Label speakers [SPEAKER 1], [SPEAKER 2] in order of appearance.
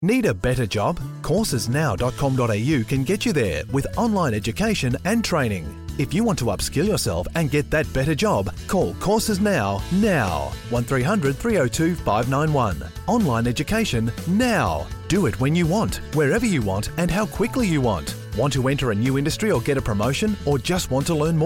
[SPEAKER 1] Need a better job? Coursesnow.com.au can get you there with online education and training. If you want to upskill yourself and get that better job, call Courses Now. 1300 302 591. Online education now. Do it when you want, wherever you want, and how quickly you want. Want to enter a new industry or get a promotion, or just want to learn more?